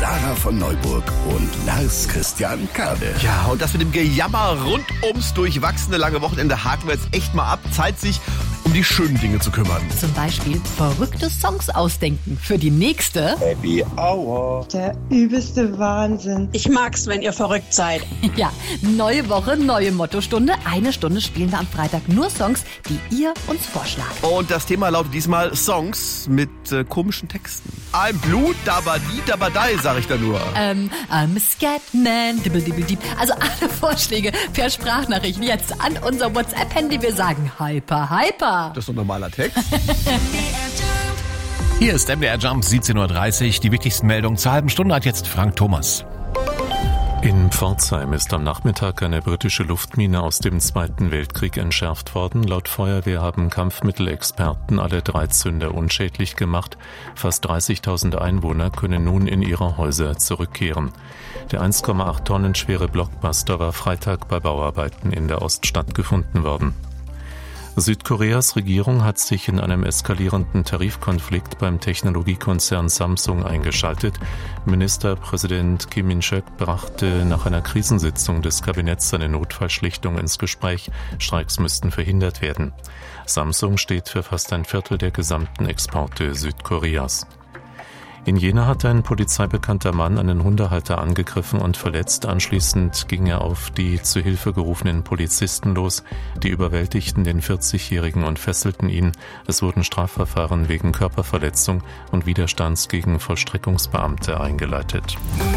Sarah von Neuburg und Lars Christian Kade. Ja, und das mit dem Gejammer rund ums durchwachsene lange Wochenende haken wir jetzt echt mal ab. Zeit, sich um die schönen Dinge zu kümmern. Zum Beispiel verrückte Songs ausdenken für die nächste Happy Hour. Der übelste Wahnsinn. Ich mag's, wenn ihr verrückt seid. Ja, neue Woche, neue Mottostunde. Eine Stunde spielen wir am Freitag nur Songs, die ihr uns vorschlagt. Und das Thema lautet diesmal Songs mit komischen Texten. I'm blue, dabadi, dabadai, sag ich da nur. I'm a Scatman, dibbel-dibbel-dieb. Also alle Vorschläge per Sprachnachricht jetzt an unser WhatsApp-Handy. Wir sagen Hyper, Hyper. Das ist doch ein normaler Text. Hier ist MDR Jump, 17.30 Uhr. Die wichtigsten Meldungen zur halben Stunde hat jetzt Frank Thomas. In Pforzheim ist am Nachmittag eine britische Luftmine aus dem Zweiten Weltkrieg entschärft worden. Laut Feuerwehr haben Kampfmittelexperten alle 3 Zünder unschädlich gemacht. Fast 30.000 Einwohner können nun in ihre Häuser zurückkehren. Der 1,8 Tonnen schwere Blockbuster war Freitag bei Bauarbeiten in der Oststadt gefunden worden. Südkoreas Regierung hat sich in einem eskalierenden Tarifkonflikt beim Technologiekonzern Samsung eingeschaltet. Ministerpräsident Kim Min-seok brachte nach einer Krisensitzung des Kabinetts seine Notfallschlichtung ins Gespräch. Streiks müssten verhindert werden. Samsung steht für fast ein Viertel der gesamten Exporte Südkoreas. In Jena hat ein polizeibekannter Mann einen Hundehalter angegriffen und verletzt. Anschließend ging er auf die zu Hilfe gerufenen Polizisten los. Die überwältigten den 40-Jährigen und fesselten ihn. Es wurden Strafverfahren wegen Körperverletzung und Widerstands gegen Vollstreckungsbeamte eingeleitet.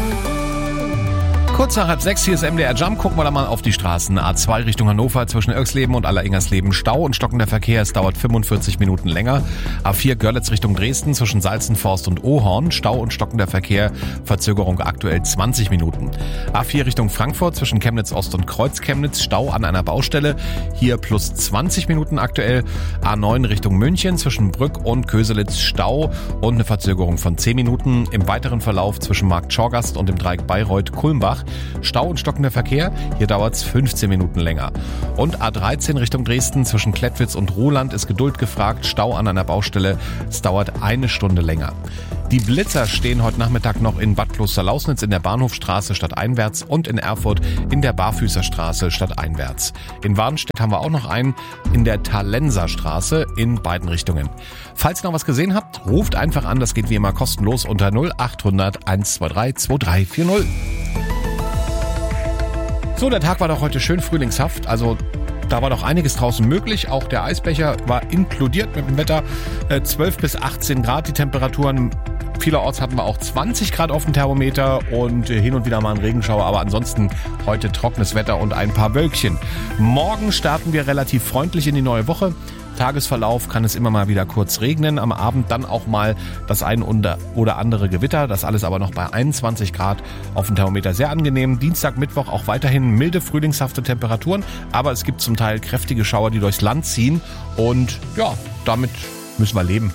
Kurz nach 5:30, hier ist MDR Jump. Gucken wir da mal auf die Straßen. A2 Richtung Hannover zwischen Irxleben und Alleringhersleben Stau und stockender Verkehr. Es dauert 45 Minuten länger. A4 Görlitz Richtung Dresden zwischen Salzenforst und Ohorn. Stau und stockender Verkehr. Verzögerung aktuell 20 Minuten. A4 Richtung Frankfurt zwischen Chemnitz Ost und Kreuz-Chemnitz. Stau an einer Baustelle. Hier plus 20 Minuten aktuell. A9 Richtung München zwischen Brück und Köselitz. Stau und eine Verzögerung von 10 Minuten. Im weiteren Verlauf zwischen Markt Schorgast und dem Dreieck Bayreuth-Kulmbach. Stau und stockender Verkehr, hier dauert es 15 Minuten länger. Und A13 Richtung Dresden zwischen Klettwitz und Roland ist Geduld gefragt, Stau an einer Baustelle, es dauert 1 Stunde länger. Die Blitzer stehen heute Nachmittag noch in Bad Klosterlausnitz in der Bahnhofstraße stadteinwärts und in Erfurt in der Barfüßerstraße stadteinwärts. In Warnstedt haben wir auch noch einen in der Thalenserstraße in beiden Richtungen. Falls ihr noch was gesehen habt, ruft einfach an, das geht wie immer kostenlos unter 0800 123 2340. So, der Tag war doch heute schön frühlingshaft, also da war doch einiges draußen möglich. Auch der Eisbecher war inkludiert mit dem Wetter. 12 bis 18 Grad die Temperaturen. Vielerorts hatten wir auch 20 Grad auf dem Thermometer und hin und wieder mal einen Regenschauer. Aber ansonsten heute trockenes Wetter und ein paar Wölkchen. Morgen starten wir relativ freundlich in die neue Woche. Tagesverlauf kann es immer mal wieder kurz regnen, am Abend dann auch mal das ein oder andere Gewitter, das alles aber noch bei 21 Grad auf dem Thermometer sehr angenehm. Dienstag, Mittwoch auch weiterhin milde, frühlingshafte Temperaturen, aber es gibt zum Teil kräftige Schauer, die durchs Land ziehen und ja, damit müssen wir leben.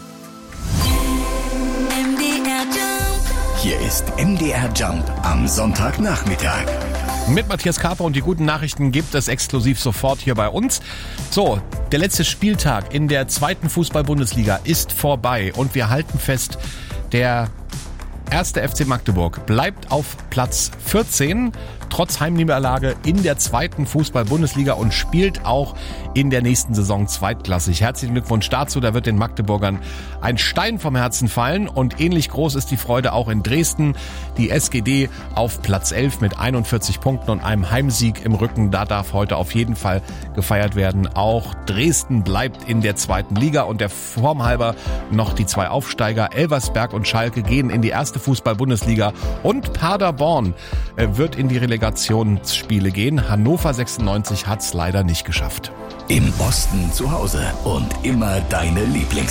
Hier ist MDR Jump am Sonntagnachmittag. Mit Matthias Kaper und die guten Nachrichten gibt es exklusiv sofort hier bei uns. So, der letzte Spieltag in der 2. Fußball-Bundesliga ist vorbei und wir halten fest, der 1. FC Magdeburg bleibt auf Platz 14, trotz Heimniederlage in der 2. Fußball-Bundesliga und spielt auch in der nächsten Saison zweitklassig. Herzlichen Glückwunsch dazu, da wird den Magdeburgern ein Stein vom Herzen fallen und ähnlich groß ist die Freude auch in Dresden. Die SGD auf Platz 11 mit 41 Punkten und einem Heimsieg im Rücken, da darf heute auf jeden Fall gefeiert werden. Auch Dresden bleibt in der 2. Liga und der Form halber noch die 2 Aufsteiger, Elversberg und Schalke gehen in die 1. Fußball-Bundesliga und Paderborn wird in die Relegationsspiele gehen. Hannover 96 hat's leider nicht geschafft. Im Osten zu Hause und immer deine Lieblings